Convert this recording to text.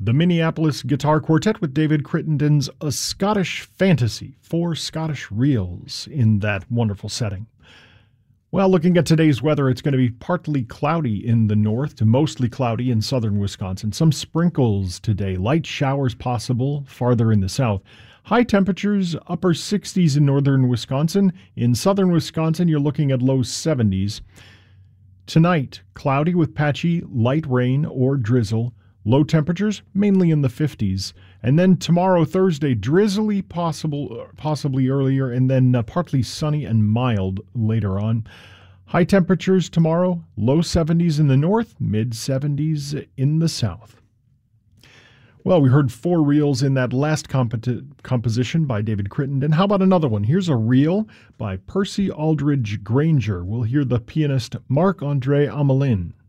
The Minneapolis Guitar Quartet with David Crittenden's A Scottish Fantasy, 4 Scottish reels in that wonderful setting. Well, looking at today's weather, it's going to be partly cloudy in the north to mostly cloudy in southern Wisconsin. Some sprinkles today, light showers possible farther in the south. High temperatures, upper 60s in northern Wisconsin. In southern Wisconsin, you're looking at low 70s. Tonight, cloudy with patchy light rain or drizzle. Low temperatures, mainly in the 50s. And then tomorrow, Thursday, drizzly possibly earlier, and then partly sunny and mild later on. High temperatures tomorrow, low 70s in the north, mid 70s in the south. Well, we heard 4 reels in that last composition by David Crittenden. How about another one? Here's a reel by Percy Aldridge Granger. We'll hear the pianist Marc-André Amelin.